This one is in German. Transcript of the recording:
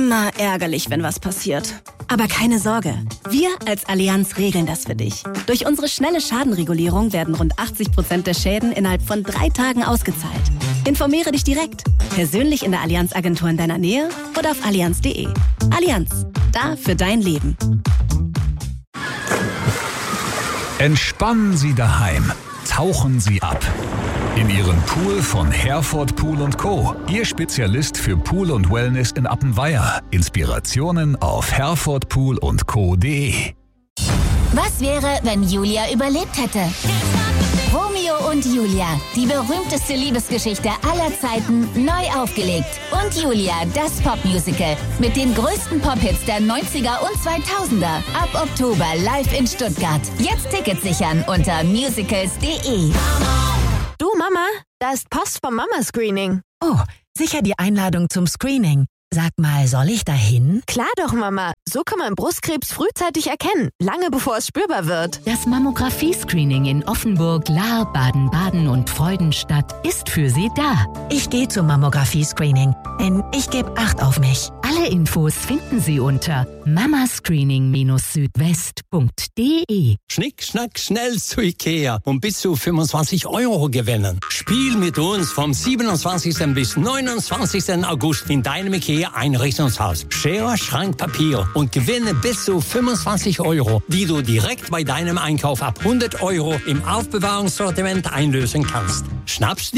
Immer ärgerlich, wenn was passiert. Aber keine Sorge, wir als Allianz regeln das für dich. Durch unsere schnelle Schadenregulierung werden rund 80% der Schäden innerhalb von 3 Tagen ausgezahlt. Informiere dich direkt, persönlich in der Allianz-Agentur in deiner Nähe oder auf allianz.de. Allianz, da für dein Leben. Entspannen Sie daheim. Tauchen Sie ab. In Ihren Pool von Herford Pool & Co. Ihr Spezialist für Pool und Wellness in Appenweier. Inspirationen auf herfordpoolandco.de. Was wäre, wenn Julia überlebt hätte? Romeo und Julia, die berühmteste Liebesgeschichte aller Zeiten, neu aufgelegt. Und Julia, das Popmusical mit den größten Pop-Hits der 90er und 2000er. Ab Oktober live in Stuttgart. Jetzt Tickets sichern unter musicals.de. Du Mama, da ist Post vom Mama-Screening. Oh, sicher die Einladung zum Screening. Sag mal, soll ich da hin? Klar doch, Mama. So kann man Brustkrebs frühzeitig erkennen, lange bevor es spürbar wird. Das Mammographie-Screening in Offenburg, Lahr, Baden-Baden und Freudenstadt ist für Sie da. Ich gehe zum Mammographie-Screening, denn ich gebe Acht auf mich. Alle Infos finden Sie unter mamascreening-südwest.de. Schnick, schnack, schnell zu Ikea und bis zu 25 € gewinnen. Spiel mit uns vom 27. bis 29. August in deinem Ikea-Einrichtungshaus. Schere, Schrank, Papier und gewinne bis zu 25 €, die du direkt bei deinem Einkauf ab 100 € im Aufbewahrungssortiment einlösen kannst. Schnappst